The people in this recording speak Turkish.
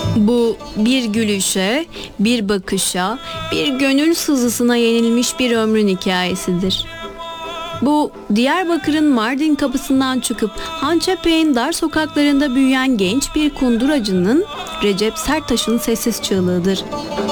Bu bir gülüşe, bir bakışa, bir gönül sızısına yenilmiş bir ömrün hikayesidir. Bu Diyarbakır'ın Mardin kapısından çıkıp Hançepek'in dar sokaklarında büyüyen genç bir kunduracının Recep Serttaş'ın sessiz çığlığıdır.